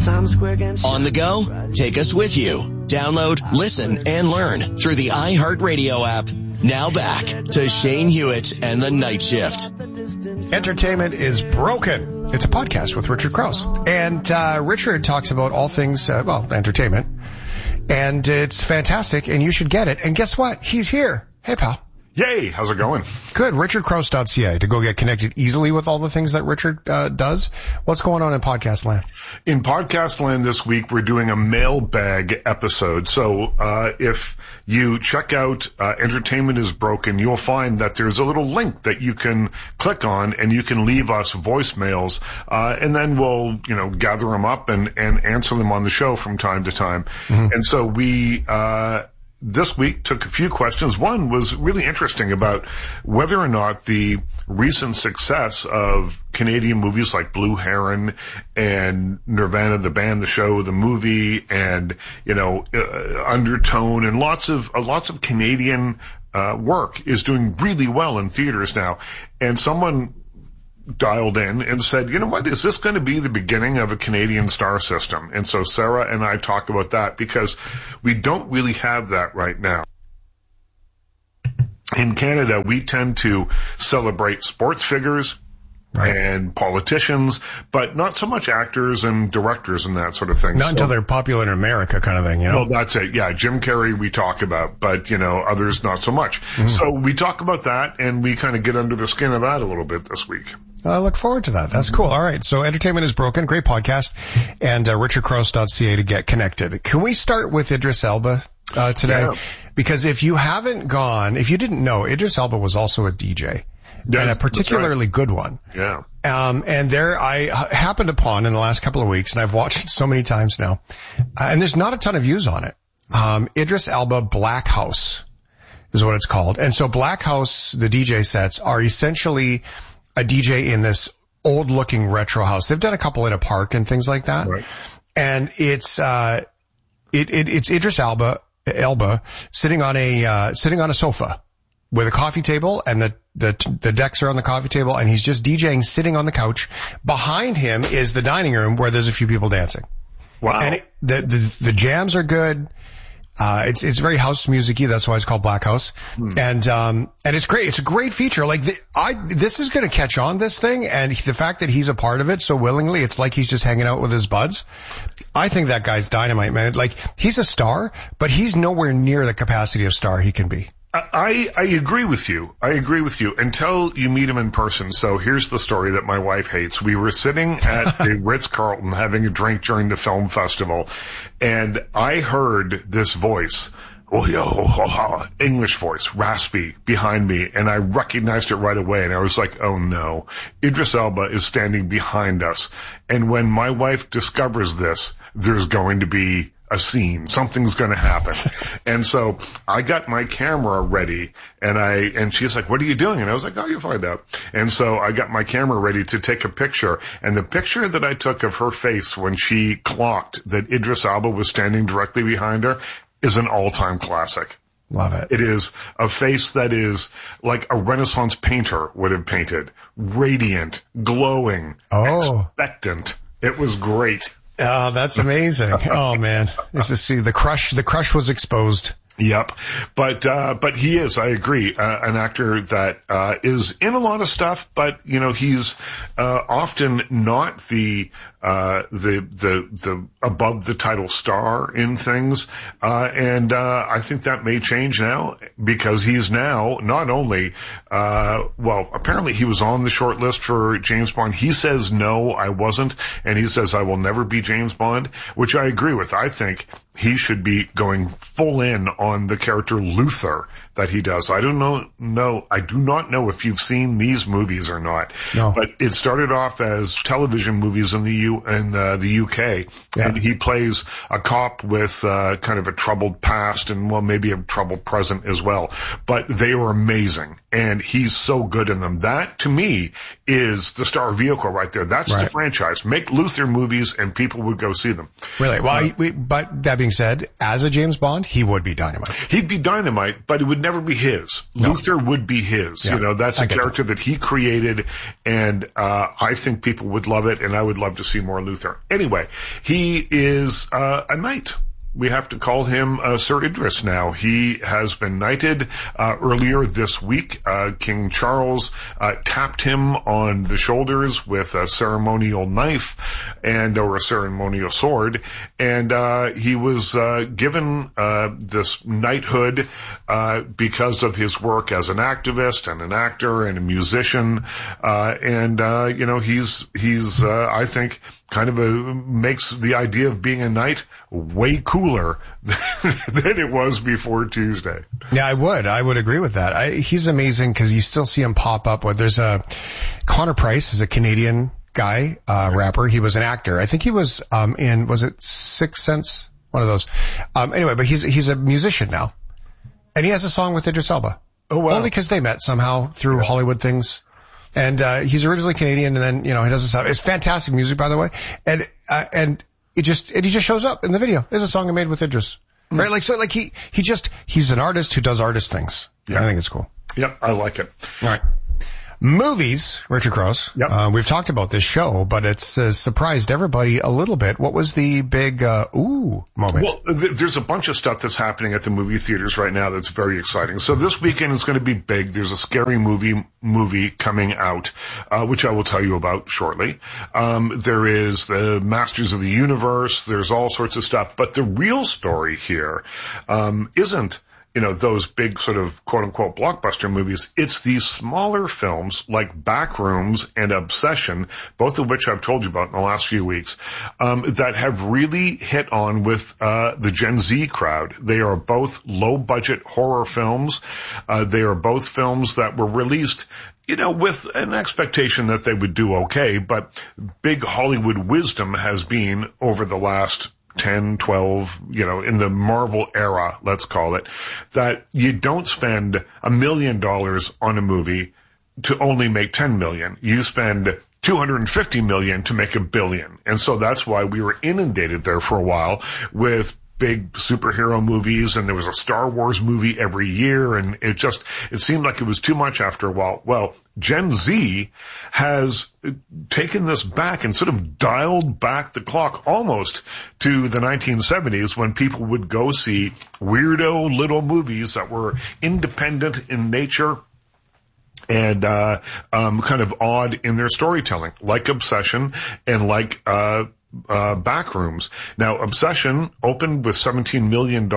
On the go? Take us with you. Download, listen, and learn through the iHeartRadio app. Now back to Shane Hewitt and the Night Shift. Entertainment is Broken. It's a podcast with Richard Krause. And Richard talks about all things, entertainment. And it's fantastic, and you should get it. And guess what? He's here. Hey, pal. Yay, how's it going? Good. RichardKrause.ca to go get connected easily with all the things that Richard does. What's going on in podcast land? In podcast land this week, we're doing a mailbag episode. So if you check out Entertainment is Broken, you'll find that there's a little link that you can click on, and you can leave us voicemails, and then we'll gather them up and answer them on the show from time to time. Mm-hmm. And so we this week took a few questions. One was really interesting about whether or not the recent success of Canadian movies like Blue Heron and Nirvana, the band, the show, the movie, and Undertone, and lots of Canadian work is doing really well in theaters now. And someone dialed in and said, you know what, is this going to be the beginning of a Canadian star system? And so Sarah and I talk about that because we don't really have that right now. In Canada, we tend to celebrate sports figures, right, and politicians, but not so much actors and directors and that sort of thing. Not until they're popular in America kind of thing, Well, that's it. Yeah, Jim Carrey we talk about, but, others not so much. Mm-hmm. So we talk about that, and we kind of get under the skin of that a little bit this week. I look forward to that. That's cool. All right. So Entertainment is Broken. Great podcast. And RichardKrause.ca to get connected. Can we start with Idris Elba today? Yeah. Because if you didn't know, Idris Elba was also a DJ. Yeah, and a particularly good one. Yeah. And there I happened upon in the last couple of weeks, and I've watched it so many times now, and there's not a ton of views on it. Idris Elba Black House is what it's called. And so Black House, the DJ sets, are essentially a DJ in this old looking retro house. They've done a couple in a park and things like that. Right. And it's Idris Elba sitting on a sofa with a coffee table, and the decks are on the coffee table, and he's just DJing sitting on the couch. Behind him is the dining room where there's a few people dancing. Wow. And the jams are good. It's very house music-y. That's why it's called Black House. And it's great. It's a great feature. This is going to catch on, this thing. And the fact that he's a part of it so willingly, it's like he's just hanging out with his buds. I think that guy's dynamite, man. He's a star, but he's nowhere near the capacity of star he can be. I agree with you. Until you meet him in person. So here's the story that my wife hates. We were sitting at the Ritz-Carlton having a drink during the film festival, and I heard this voice, English voice, raspy, behind me, and I recognized it right away, and I was like, oh no, Idris Elba is standing behind us. And when my wife discovers this, there's going to be a scene. Something's going to happen. And so I got my camera ready, and she's like, what are you doing? And I was like, oh, you'll find out. And so I got my camera ready to take a picture, and the picture that I took of her face when she clocked that Idris Elba was standing directly behind her is an all-time classic. Love it. It is a face that is like a Renaissance painter would have painted. Radiant, glowing, expectant. It was great. Oh, that's amazing. Oh man. The crush was exposed. Yep. But he is, I agree, an actor that, is in a lot of stuff, but, he's, often not the above the title star in things. I think that may change now because he's now not only, apparently he was on the short list for James Bond. He says, no, I wasn't. And he says, I will never be James Bond, which I agree with. I think he should be going full in on the character Luther that he does. I do not know if you've seen these movies or not. No. But it started off as television movies in the UK. Yeah. And he plays a cop with kind of a troubled past and maybe a troubled present as well. But they were amazing, and he's so good in them. That to me is the star vehicle right there. That's right. The franchise. Make Luther movies and people would go see them. Really? Well, but that being said, as a James Bond, he would be dynamite. He'd be dynamite, but it would never be his. No. Luther would be his. Yeah, That's a character that he created, and I think people would love it, and I would love to see more Luther. Anyway, he is a knight. We have to call him Sir Idris now. He has been knighted earlier this week. King Charles tapped him on the shoulders with a ceremonial knife or a ceremonial sword, and he was given this knighthood because of his work as an activist and an actor and a musician. He's I think kind of makes the idea of being a knight way cooler than it was before Tuesday. Yeah, I would agree with that. He's amazing because you still see him pop up. There's Connor Price is a Canadian guy, rapper. He was an actor. I think he was was it Sixth Sense? One of those. Anyway, but he's a musician now. And he has a song with Idris Elba. Oh, wow. Only because they met somehow through Hollywood things. And he's originally Canadian, and then he does this stuff. It's fantastic music, by the way. And he just shows up in the video. There's a song I made with Idris. Right? He's an artist who does artist things. Yeah. I think it's cool. Yep, I like it. All right. Movies, Richard Crouse. Yep. We've talked about this show, but it's surprised everybody a little bit. What was the big ooh moment? Well, there's a bunch of stuff that's happening at the movie theaters right now that's very exciting. So this weekend is going to be big. There's a scary movie coming out, which I will tell you about shortly. There is the Masters of the Universe. There's all sorts of stuff. But the real story here isn't those big sort of quote-unquote blockbuster movies. It's these smaller films like Backrooms and Obsession, both of which I've told you about in the last few weeks, that have really hit on with the Gen Z crowd. They are both low-budget horror films. They are both films that were released with an expectation that they would do okay, but big Hollywood wisdom has been over the last 10, 12, in the Marvel era, let's call it, that you don't spend $1 million on a movie to only make 10 million. You spend 250 million to make $1 billion. And so that's why we were inundated there for a while with big superhero movies, and there was a Star Wars movie every year, and it seemed like it was too much after a while. Well, Gen Z has taken this back and sort of dialed back the clock almost to the 1970s when people would go see weirdo little movies that were independent in nature and kind of odd in their storytelling, like Obsession and like Backrooms. Now, Obsession opened with $17 million,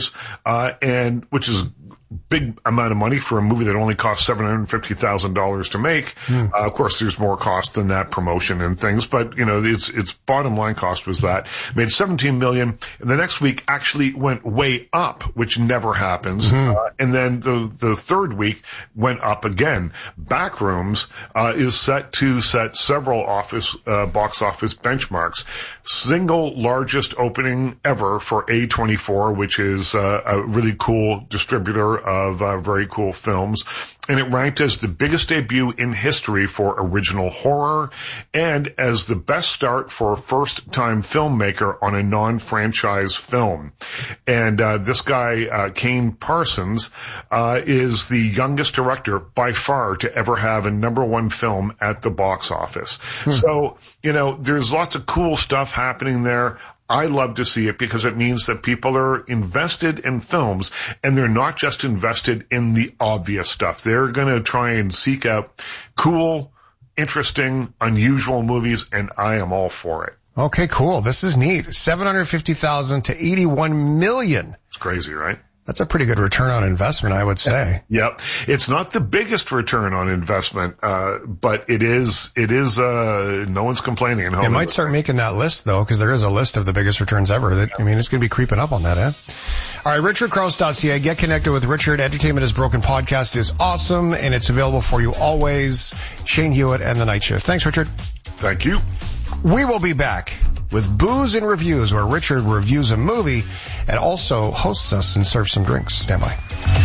and which is big amount of money for a movie that only cost $750,000 to make. Of course, there's more cost than that, promotion and things, but its bottom line cost was that. Made $17 million, and the next week actually went way up, which never happens. And then the third week went up again. Backrooms is set to set several box office benchmarks. Single largest opening ever for A24, which is a really cool distributor of very cool films, and it ranked as the biggest debut in history for original horror and as the best start for a first-time filmmaker on a non-franchise film. And this guy, Kane Parsons, is the youngest director by far to ever have a #1 film at the box office. So, there's lots of cool stuff happening there. I love to see it because it means that people are invested in films, and they're not just invested in the obvious stuff. They're going to try and seek out cool, interesting, unusual movies, and I am all for it. Okay, cool. This is neat. 750,000 to 81 million. It's crazy, right? That's a pretty good return on investment, I would say. Yep. It's not the biggest return on investment, but it is, no one's complaining. It might start making that list though, because there is a list of the biggest returns ever. It's going to be creeping up on that, eh? All right, richardcrouse.ca. Get connected with Richard. Entertainment is Broken podcast is awesome, and it's available for you always. Shane Hewitt and The Night Shift. Thanks, Richard. Thank you. We will be back with Booze and Reviews, where Richard reviews a movie and also hosts us and serves some drinks. Stand by.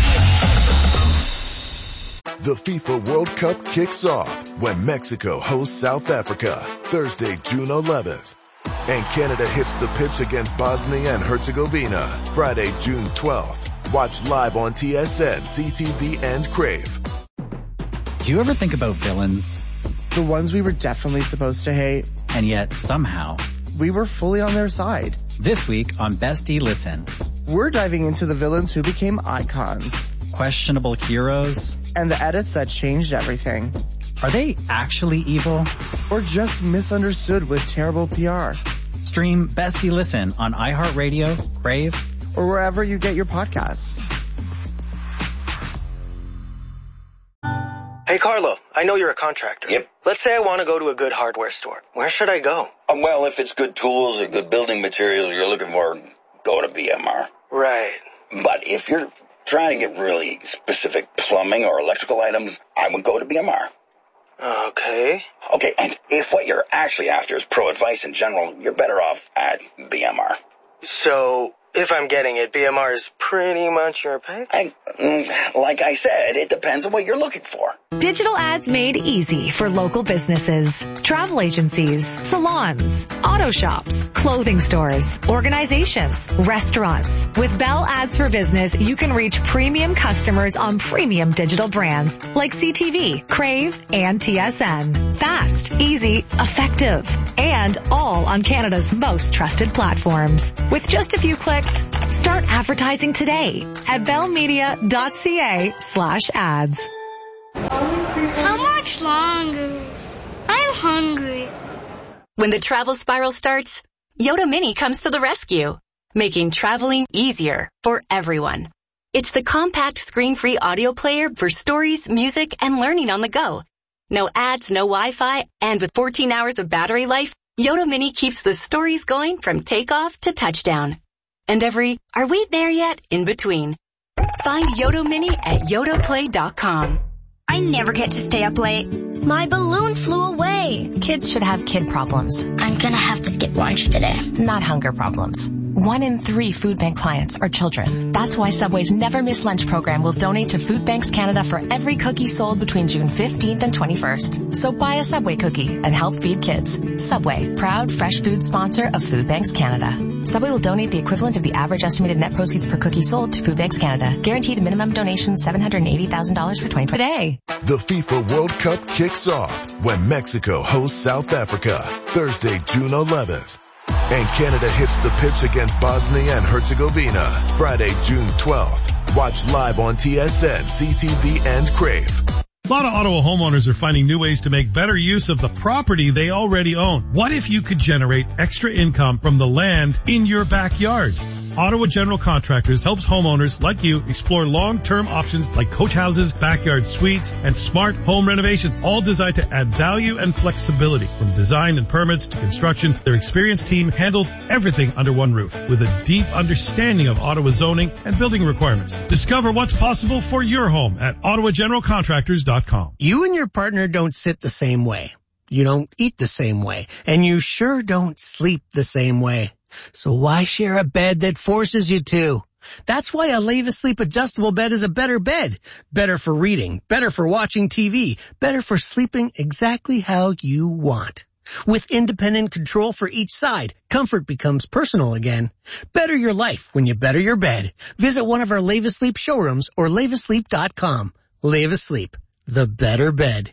The FIFA World Cup kicks off when Mexico hosts South Africa Thursday, June 11th. And Canada hits the pitch against Bosnia and Herzegovina Friday, June 12th. Watch live on TSN, CTV, and Crave. Do you ever think about villains? The ones we were definitely supposed to hate. And yet, somehow, we were fully on their side. This week on Bestie Listen, we're diving into the villains who became icons. Questionable heroes. And the edits that changed everything. Are they actually evil? Or just misunderstood with terrible PR? Stream Bestie Listen on iHeartRadio, Crave, or wherever you get your podcasts. Hey, Carlo, I know you're a contractor. Yep. Let's say I want to go to a good hardware store. Where should I go? Well, if it's good tools or good building materials you're looking for, go to BMR. Right. But if you're trying to get really specific plumbing or electrical items, I would go to BMR. Okay. Okay, and if what you're actually after is pro advice in general, you're better off at BMR. So, if I'm getting it, BMR is pretty much your pick? Like I said, it depends on what you're looking for. Digital ads made easy for local businesses, travel agencies, salons, auto shops, clothing stores, organizations, restaurants. With Bell Ads for Business, you can reach premium customers on premium digital brands like CTV, Crave, and TSN. Fast, easy, effective, and all on Canada's most trusted platforms. With just a few clicks, start advertising today at bellmedia.ca/ads. How much longer? I'm hungry. When the travel spiral starts, Yoda Mini comes to the rescue, making traveling easier for everyone. It's the compact screen-free audio player for stories, music, and learning on the go. No ads, no Wi-Fi, and with 14 hours of battery life, Yoda Mini keeps the stories going from takeoff to touchdown. And every, are we there yet, in between. Find Yoda Mini at yodaplay.com. I never get to stay up late. My balloon flew away. Kids should have kid problems. I'm gonna have to skip lunch today. Not hunger problems. 1 in 3 food bank clients are children. That's why Subway's Never Miss Lunch program will donate to Food Banks Canada for every cookie sold between June 15th and 21st. So buy a Subway cookie and help feed kids. Subway, proud fresh food sponsor of Food Banks Canada. Subway will donate the equivalent of the average estimated net proceeds per cookie sold to Food Banks Canada. Guaranteed minimum donation $780,000 for 2020. The FIFA World Cup kicks off when Mexico hosts South Africa Thursday, June 11th. And Canada hits the pitch against Bosnia and Herzegovina Friday, June 12th. Watch live on TSN, CTV, and Crave. A lot of Ottawa homeowners are finding new ways to make better use of the property they already own. What if you could generate extra income from the land in your backyard? Ottawa General Contractors helps homeowners like you explore long-term options like coach houses, backyard suites, and smart home renovations, all designed to add value and flexibility. From design and permits to construction, their experienced team handles everything under one roof with a deep understanding of Ottawa zoning and building requirements. Discover what's possible for your home at ottawageneralcontractors.com. You and your partner don't sit the same way. You don't eat the same way. And you sure don't sleep the same way. So why share a bed that forces you to? That's why a Leva Sleep adjustable bed is a better bed. Better for reading, better for watching TV, better for sleeping exactly how you want. With independent control for each side, comfort becomes personal again. Better your life when you better your bed. Visit one of our Leva Sleep showrooms or levasleep.com. Leva Sleep, the better bed.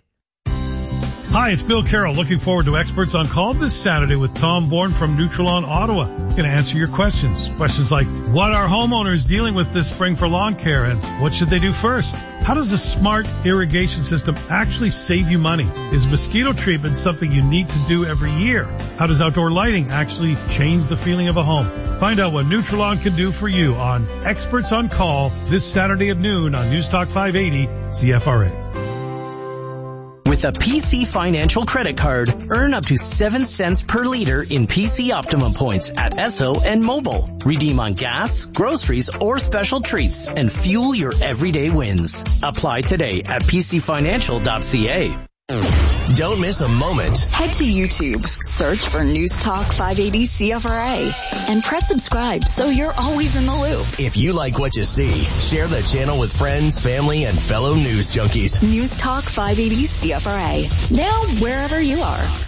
Hi, it's Bill Carroll. Looking forward to Experts on Call this Saturday with Tom Bourne from Nutrilon, Ottawa. Going to answer your questions. Questions like, what are homeowners dealing with this spring for lawn care, and what should they do first? How does a smart irrigation system actually save you money? Is mosquito treatment something you need to do every year? How does outdoor lighting actually change the feeling of a home? Find out what Nutrilon can do for you on Experts on Call this Saturday at noon on News Talk 580 CFRA. With a PC Financial credit card, earn up to 7 cents per liter in PC Optimum points at Esso and Mobile. Redeem on gas, groceries, or special treats and fuel your everyday wins. Apply today at pcfinancial.ca. Don't miss a moment. Head to YouTube, search for News Talk 580 CFRA, and press subscribe so you're always in the loop. If you like what you see, share the channel with friends, family, and fellow news junkies. News Talk 580 CFRA. Now wherever you are.